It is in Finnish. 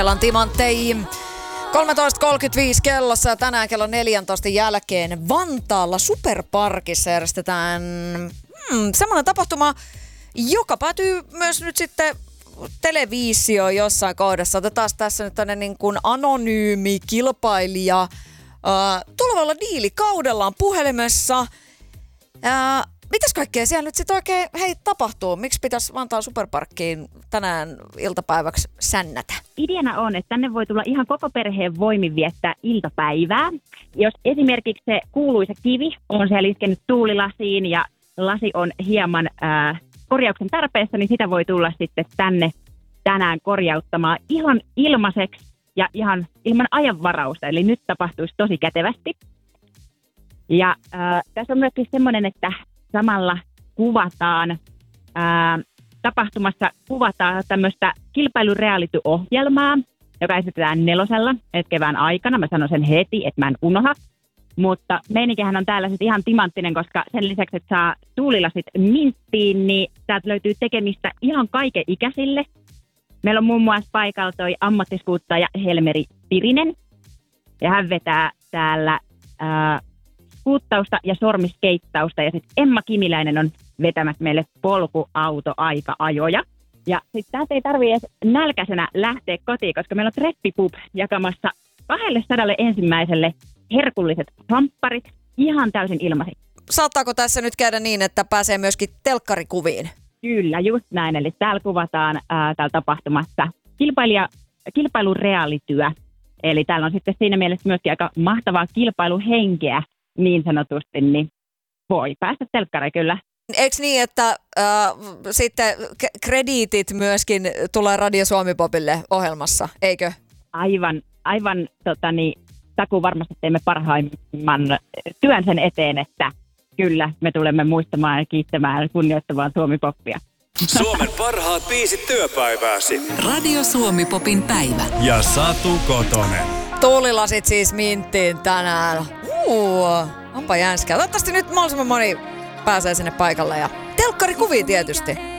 Meillä on timantteja 13.35 kellossa ja tänään kello 14 jälkeen Vantaalla Superparkissa järjestetään semmoinen tapahtuma, joka päätyy myös nyt sitten televisioon jossain kohdassa. Otetaan tässä nyt tämmöinen niin kuin anonyymi kilpailija tulevalla diilikaudellaan puhelimessa. Mitäs kaikkea siellä nyt sitten oikein tapahtuu? Miksi pitäisi Vantaan Superparkkiin tänään iltapäiväksi sännätä? Ideana on, että tänne voi tulla ihan koko perheen voimin viettää iltapäivää. Jos esimerkiksi se kuuluisa kivi on siellä iskenyt tuulilasiin ja lasi on hieman korjauksen tarpeessa, niin sitä voi tulla sitten tänne tänään korjauttamaan ihan ilmaiseksi ja ihan ilman ajanvarausta. Eli nyt tapahtuisi tosi kätevästi. Ja tässä on myöskin semmoinen, että samalla kuvataan, tapahtumassa kuvataan tämmöistä kilpailureality-ohjelmaa, joka esitetään 4, kevään aikana. Mä sanon sen heti, että mä en unoha. Mutta meininkihän on täällä sitten ihan timanttinen, koska sen lisäksi, että saa tuulilasit minttiin, niin täältä löytyy tekemistä ihan kaiken ikäisille. Meillä on muun muassa paikalla toi ammattiskuuttaja Helmeri Pirinen. Ja hän vetää täällä skuuttausta ja sormiskeittausta. Ja sitten Emma Kimiläinen on vetämässä meille polkuauto-aika-ajoja. Ja sitten täältä ei tarvitse edes nälkäisenä lähteä kotiin, koska meillä on Treppipub jakamassa 201 herkulliset hampparit ihan täysin ilmaisin. Saattaako tässä nyt käydä niin, että pääsee myöskin telkkarikuviin? Kyllä, just näin. Eli täällä kuvataan täällä tapahtumassa kilpailureaalityö. Eli täällä on sitten siinä mielessä myöskin aika mahtavaa kilpailuhenkeä niin sanotusti, niin voi päästä telkkariin kyllä. Eikö niin, että sitten krediitit myöskin tulee Radio Suomi-popille ohjelmassa, eikö? Aivan Taku varmasti teemme parhaimman työn sen eteen, että kyllä me tulemme muistamaan ja kiittämään kunnioittavaa Suomi-poppia. Suomen parhaat 5 työpäivääsi. Radio Suomi-popin päivä. Ja Satu Kotonen. Tuulilasit siis minttiin tänään. Onpa jänskää. Toivottavasti nyt mahdollisimman moni pääsee sinne paikalle ja telkkarikuviin tietysti.